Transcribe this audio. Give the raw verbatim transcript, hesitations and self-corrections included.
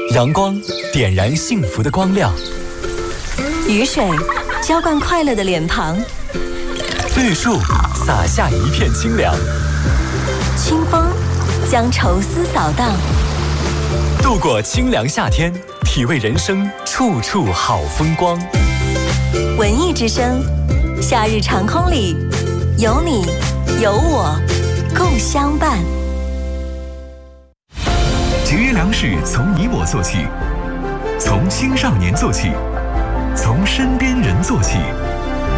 阳光点燃幸福的光亮， 雨水浇灌快乐的脸庞， 绿树洒下一片清凉， 清风将愁思扫荡。 度过清凉夏天，体味人生处处好风光。 文艺之声，夏日长空里，有你有我共相伴。 节约粮食从你我做起，从青少年做起，从身边人做起。